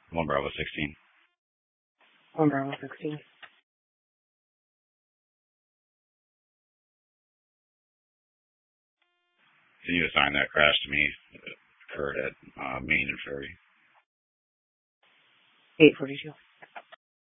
1 Bravo 16. 1 Bravo 16. Can you assign that crash to me? It occurred at Main and Ferry. 842.